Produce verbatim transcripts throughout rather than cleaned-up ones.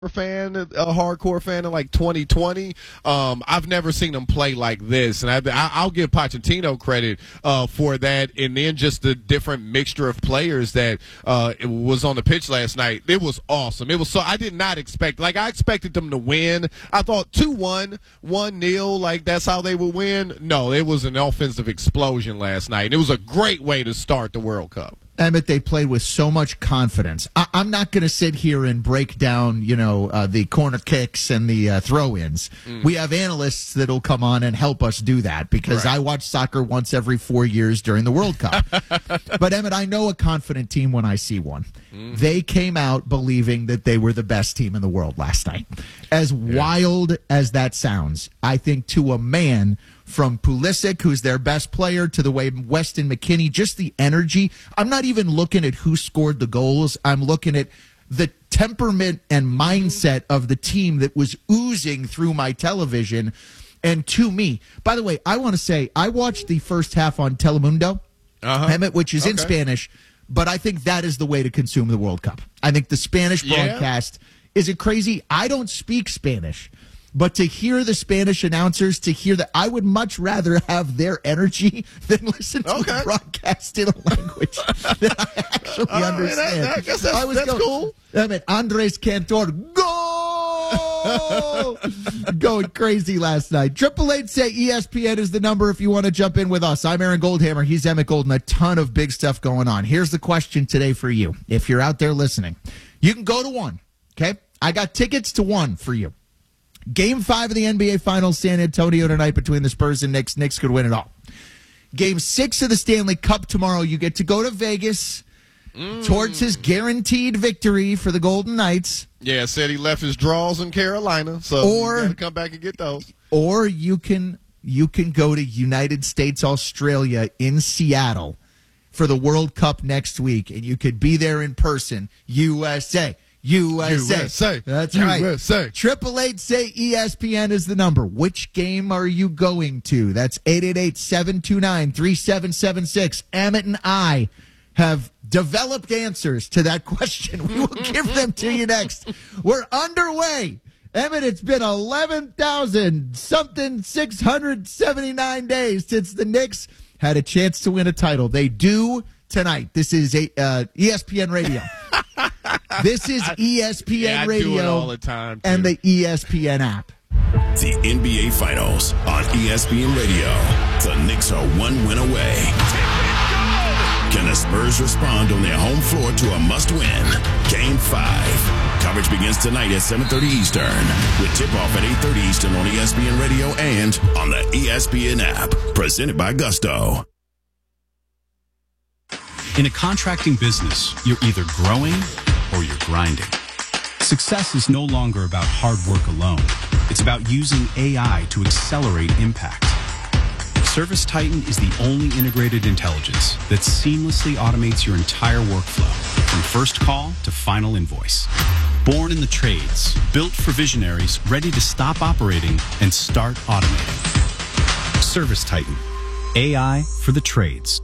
fan, a hardcore fan in like twenty twenty. Um, I've never seen him play like this, and I, I'll give Pochettino credit uh, for that. And then just the different mixture of players that uh, was on the pitch last night. It was awesome. It was so I did not expect. Like I expected them to win. I thought two one, one nil. Like that's how they would win. No, it was an offensive explosion last night. And it was a great way to start the World Cup. Emmett, they played with so much confidence. I- I'm not going to sit here and break down, you know, uh, the corner kicks and the uh, throw-ins. Mm. We have analysts that'll come on and help us do that because right. I watch soccer once every four years during the World Cup. But, Emmett, I know a confident team when I see one. Mm-hmm. They came out believing that they were the best team in the world last night. As yeah. wild as that sounds, I think to a man, from Pulisic, who's their best player, to the way Weston McKennie, just the energy. I'm not even looking at who scored the goals. I'm looking at the temperament and mindset of the team that was oozing through my television. And to me, by the way, I want to say, I watched the first half on Telemundo, uh-huh. Emmett, which is okay. in Spanish, but I think that is the way to consume the World Cup. I think the Spanish broadcast, yeah. is it crazy? I don't speak Spanish. But to hear the Spanish announcers, to hear that, I would much rather have their energy than listen to okay. a broadcast in a language that I actually uh, understand. I, I guess that's, I was that's going, cool. I mean, Andres Cantor, go! Going crazy last night. Triple eight say E S P N is the number if you want to jump in with us. I'm Aaron Goldhammer. He's Emmett Golden. A ton of big stuff going on. Here's the question today for you. If you're out there listening, you can go to one, okay? I got tickets to one for you. Game five of the N B A Finals, San Antonio tonight between the Spurs and Knicks. Knicks could win it all. Game six of the Stanley Cup tomorrow. You get to go to Vegas mm. towards his guaranteed victory for the Golden Knights. Yeah, said he left his draws in Carolina, so or, you got to come back and get those. Or you can you can go to United States, Australia in Seattle for the World Cup next week, and you could be there in person. U S A. U S A. U S A. That's U S A. right. U S A. Triple eight say E S P N is the number. Which game are you going to? That's eight eight eight, seven two nine, three seven seven six. Emmett and I have developed answers to that question. We will give them to you next. We're underway. Emmett, it's been eleven thousand something six hundred seventy-nine days since the Knicks had a chance to win a title. They do tonight. This is a, uh, E S P N Radio. This is E S P N yeah, I Radio do it all the time, too. And the E S P N app. The N B A Finals on E S P N Radio. The Knicks are one win away. Can the Spurs respond on their home floor to a must-win? Game five. Coverage begins tonight at seven thirty Eastern with tip-off at eight thirty Eastern on E S P N Radio and on the E S P N app. Presented by Gusto. In a contracting business, you're either growing or you're grinding. Success is no longer about hard work alone. It's about using A I to accelerate impact. ServiceTitan is the only integrated intelligence that seamlessly automates your entire workflow, from first call to final invoice. Born in the trades, built for visionaries ready to stop operating and start automating. ServiceTitan, A I for the trades.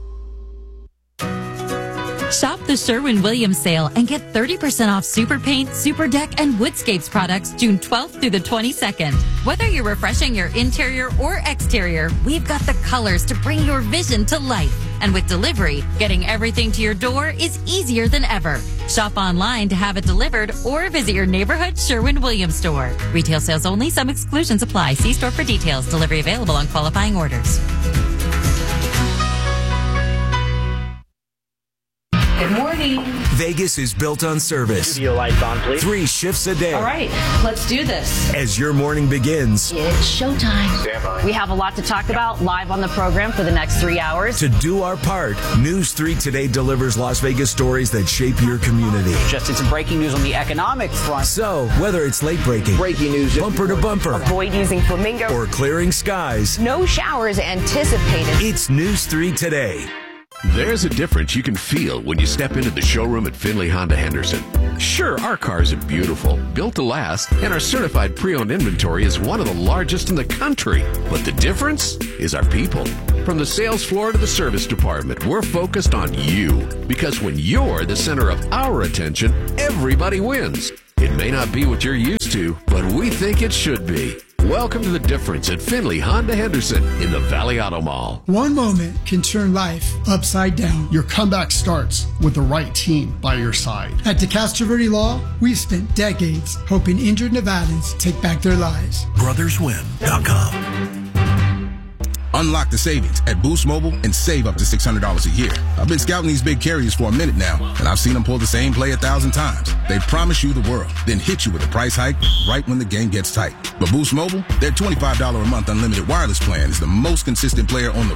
Shop the Sherwin-Williams sale and get thirty percent off Super Paint, Super Deck, and Woodscapes products June twelfth through the twenty-second. Whether you're refreshing your interior or exterior, we've got the colors to bring your vision to life. And with delivery, getting everything to your door is easier than ever. Shop online to have it delivered or visit your neighborhood Sherwin-Williams store. Retail sales only. Some exclusions apply. See store for details. Delivery available on qualifying orders. Good morning. Vegas is built on service. Studio lights on, please. Three shifts a day. All right, let's do this. As your morning begins. It's showtime. Stand by. We have a lot to talk about live on the program for the next three hours. To do our part, News three Today delivers Las Vegas stories that shape your community. Just it's some breaking news on the economic front. So, whether it's late breaking, breaking news, bumper to bumper, avoid using flamingo, or clearing skies, no showers anticipated. It's News three Today. There's a difference you can feel when you step into the showroom at Finley Honda Henderson. Sure, our cars are beautiful, built to last, and our certified pre-owned inventory is one of the largest in the country. But the difference is our people. From the sales floor to the service department, we're focused on you. Because when you're the center of our attention, everybody wins. It may not be what you're used to, but we think it should be. Welcome to The Difference at Finley Honda Henderson in the Valley Auto Mall. One moment can turn life upside down. Your comeback starts with the right team by your side. At DeCastro Verde Law, we've spent decades helping injured Nevadans take back their lives. brothers win dot com. Unlock the savings at Boost Mobile and save up to six hundred dollars a year. I've been scouting these big carriers for a minute now, and I've seen them pull the same play a thousand times. They promise you the world, then hit you with a price hike right when the game gets tight. But Boost Mobile, their twenty-five dollars a month unlimited wireless plan is the most consistent player on the